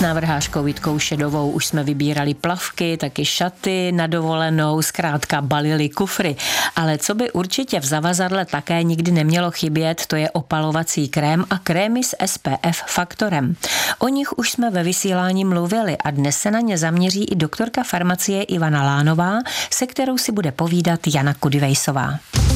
návrhářkou Jitkou Šedovou už jsme vybírali plavky, taky šaty na dovolenou, zkrátka balili kufry. Ale co by určitě v zavazadle také nikdy nemělo chybět, to je opalovací krém a krémy s SPF faktorem. O nich už jsme ve vysílání mluvili a dnes se na ně zaměří i doktorka farmacie Ivana Lánová, se kterou si bude povídat Jana Kudivejsová.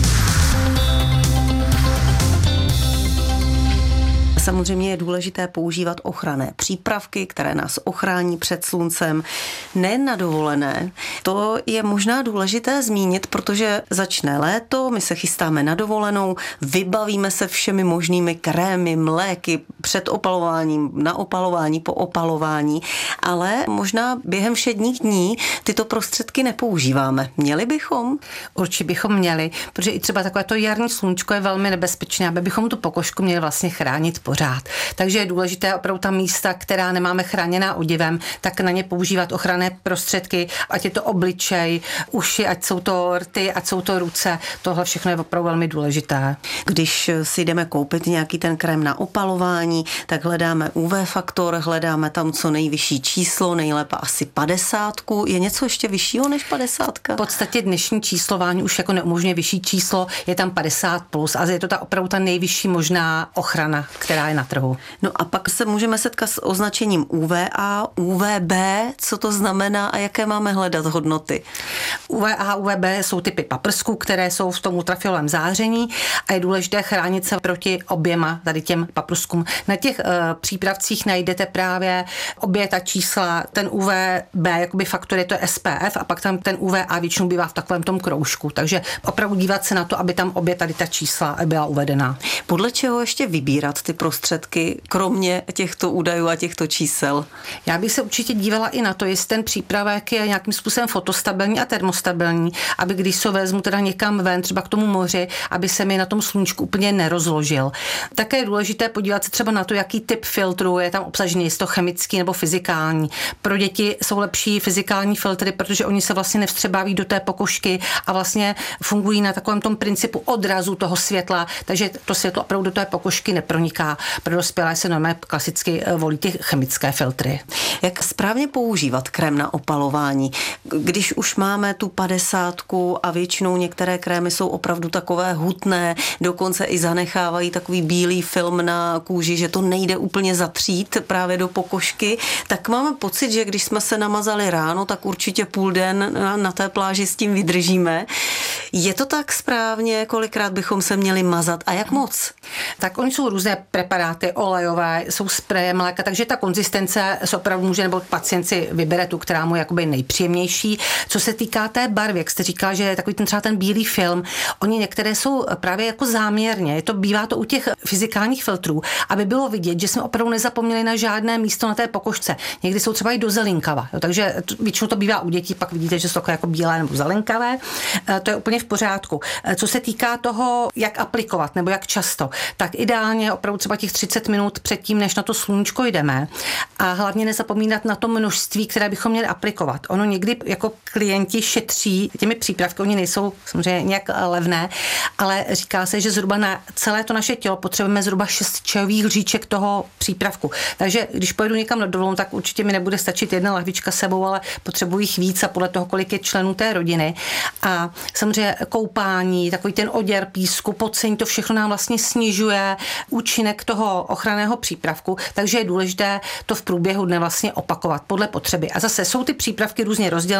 Samozřejmě je důležité používat ochranné přípravky, které nás ochrání před sluncem, nejen na dovolené. To je možná důležité zmínit, protože začne léto, my se chystáme na dovolenou, vybavíme se všemi možnými krémy, mléky, před opalováním, na opalování, po opalování, ale možná během všedních dní tyto prostředky nepoužíváme. Měli bychom? Určitě bychom měli, protože i třeba takové to jarní sluníčko je velmi nebezpečné, aby bychom tu pokožku měli vlastně chránit pořád. Takže je důležité opravdu ta místa, která nemáme chráněná oděvem, tak na ně používat ochranné prostředky, ať je to obličej, uši, ať jsou to rty, ať jsou to ruce. Tohle všechno je opravdu velmi důležité. Když si jdeme koupit nějaký ten krém na opalování, tak hledáme UV faktor, hledáme tam co nejvyšší číslo, nejlépe asi 50. Je něco ještě vyššího než 50? V podstatě dnešní číslování už jako neumožňuje vyšší číslo, je tam 50+, a je to opravdu ta nejvyšší možná ochrana, která je na trhu. No a pak se můžeme setkat s označením UVA, UVB, co to znamená a jaké máme hledat hodnoty? UVA a UVB jsou typy paprsků, které jsou v tom ultrafialovém záření a je důležité chránit se proti oběma tady těm paprskům. Na těch přípravcích najdete právě obě ta čísla, ten UVB jakoby faktor je to SPF a pak tam ten UVA většinou bývá v takovém tom kroužku, takže opravdu dívat se na to, aby tam obě tady ta čísla byla uvedena. Podle čeho ještě vybírat ty prostředky, kromě těchto údajů a těchto čísel? Já bych se určitě dívala i na to, jestli ten přípravek je nějakým způsobem fotostabilní a termostabilní, aby když se vezmu teda někam ven, třeba k tomu moři, aby se mi na tom sluníčku úplně nerozložil. Také je důležité podívat se třeba na to, jaký typ filtru je tam obsažený, jestli to chemický nebo fyzikální. Pro děti jsou lepší fyzikální filtry, protože oni se vlastně nevstřebávají do té pokožky a vlastně fungují na takovém tom principu odrazu toho světla, takže to světlo opravdu do té pokožky neproniká. Pro dospělé se normálně klasicky volí ty chemické filtry. Jak správně používat krém na opalování? Když už máme tu 50 a většinou některé krémy jsou opravdu takové hutné, dokonce i zanechávají takový bílý film na kůži, že to nejde úplně zatřít právě do pokožky, tak máme pocit, že když jsme se namazali ráno, tak určitě půl den na té pláži s tím vydržíme. Je to tak správně? Kolikrát bychom se měli mazat a jak moc? Tak oni jsou různé preparáty, olejové, jsou spreje, mléka, takže ta konzistence se opravdu může, nebo pacient si vybere tu, která mu je jakoby nejpříjemnější. Co se týká té barvy, jak jste říkala, že je takový třeba ten bílý film, oni některé jsou právě jako záměrně, bývá to u těch fyzikálních filtrů, aby bylo vidět, že jsme opravdu nezapomněli na žádné místo na té pokožce. Někdy jsou třeba i do zelinkava, takže většinou to bývá u dětí, pak vidíte, že jsou takové jako bílé nebo zelenkavé, to je úplně v pořádku. Co se týká toho, jak aplikovat nebo jak často, tak ideálně opravdu třeba těch 30 minut předtím, než na to sluníčko jdeme a hlavně nezapomínat na to množství, které bychom měli aplikovat. Ono někdy jako klienti šetří těmi přípravky, oni nejsou samozřejmě nějak levné, ale říká se, že zhruba na celé to naše tělo potřebujeme zhruba 6 čajových lžíček toho přípravku. Takže když pojedu někam na dovolenou, tak určitě mi nebude stačit jedna lahvička sebou, ale potřebuji jich víc a podle toho, kolik je členů té rodiny. A samozřejmě koupání, takový ten oděr písku, pocení, to všechno nám vlastně snižuje účinek toho ochranného přípravku, takže je důležité to v průběhu dne vlastně opakovat podle potřeby. A zase jsou ty přípravky různě rozdělené.